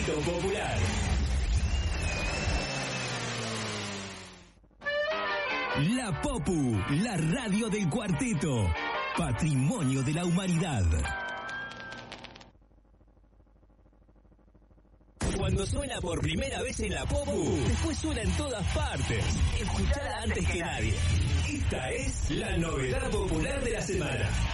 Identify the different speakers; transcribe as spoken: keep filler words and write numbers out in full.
Speaker 1: Cuarteto Popular. La Popu, la radio del cuarteto, patrimonio de la humanidad. Cuando suena por primera vez en la Popu, después suena en todas partes. Escuchada antes que nadie. Esta es la novedad popular de la semana.